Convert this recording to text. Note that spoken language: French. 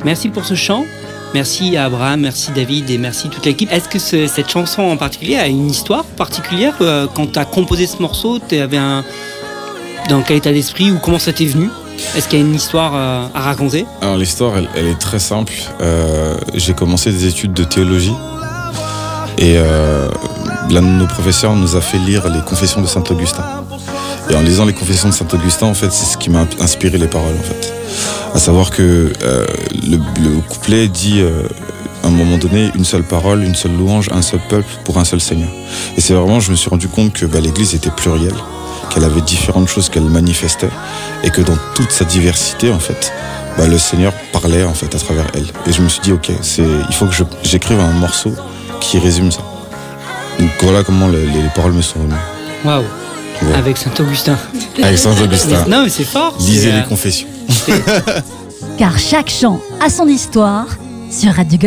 Merci pour ce chant. Merci à Abraham, merci David et merci toute l'équipe. Est-ce que cette chanson en particulier a une histoire particulière? Quand tu as composé ce morceau, tu avais dans quel état d'esprit ou comment ça t'est venu? Est-ce qu'il y a une histoire à raconter? Alors l'histoire, elle est très simple. J'ai commencé des études de théologie et l'un de nos professeurs nous a fait lire les Confessions de Saint-Augustin. Et en lisant les Confessions de Saint-Augustin, en fait, c'est ce qui m'a inspiré les paroles, en fait. À savoir que le couplet dit à un moment donné une seule parole, une seule louange, un seul peuple pour un seul Seigneur. Et c'est vraiment, je me suis rendu compte que l'Église était plurielle, qu'elle avait différentes choses qu'elle manifestait et que dans toute sa diversité, en fait, le Seigneur parlait en fait à travers elle. Et je me suis dit, ok, il faut que j'écrive un morceau qui résume ça. Donc voilà comment les paroles me sont venues. Waouh. Ouais. Avec Saint-Augustin. Avec Saint-Augustin. Non, mais c'est fort. Lisez les Confessions. Car chaque chant a son histoire sur Radio